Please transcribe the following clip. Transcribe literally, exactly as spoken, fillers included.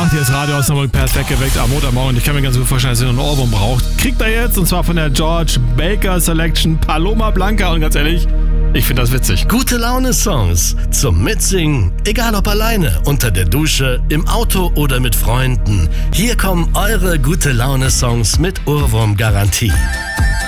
acht, hier ist Radio Osnabrück perfekt geweckt am Montagmorgen. Ich kann mir ganz gut vorstellen, dass ihr noch einen Ohrwurm braucht. Kriegt er jetzt, und zwar von der George Baker Selection Paloma Blanca. Und ganz ehrlich, ich finde das witzig. Gute Laune-Songs zum Mitsingen, egal ob alleine, unter der Dusche, im Auto oder mit Freunden. Hier kommen eure Gute Laune-Songs mit Ohrwurm-Garantie.